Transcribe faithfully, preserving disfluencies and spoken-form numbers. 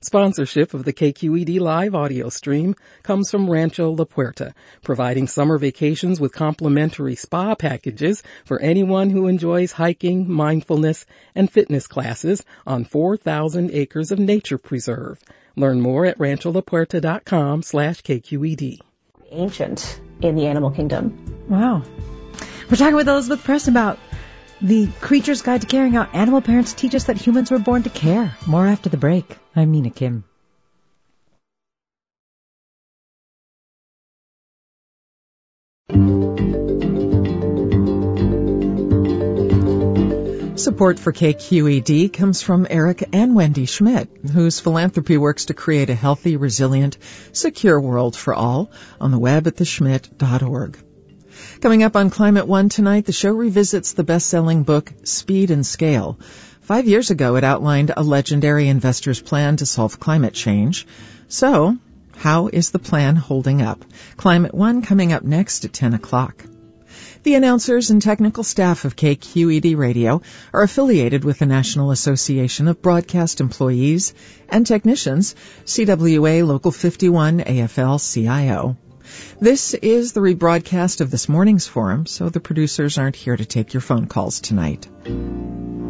Sponsorship of the K Q E D live audio stream comes from Rancho La Puerta, providing summer vacations with complimentary spa packages for anyone who enjoys hiking, mindfulness, and fitness classes on four thousand acres of nature preserve. Learn more at rancho la puerta dot com slash K Q E D. Ancient in the animal kingdom. Wow. We're talking with Elizabeth Press about The Creature's Guide to Caring, how animal parents teach us that humans were born to care. More after the break. I'm Mina Kim. Support for K Q E D comes from Eric and Wendy Schmidt, whose philanthropy works to create a healthy, resilient, secure world for all on the web at the schmidt dot org. Coming up on Climate One tonight, the show revisits the best-selling book Speed and Scale. Five years ago, it outlined a legendary investor's plan to solve climate change. So, how is the plan holding up? Climate One coming up next at ten o'clock. The announcers and technical staff of K Q E D Radio are affiliated with the National Association of Broadcast Employees and Technicians, C W A Local fifty-one A F L C I O. This is the rebroadcast of this morning's forum, so the producers aren't here to take your phone calls tonight.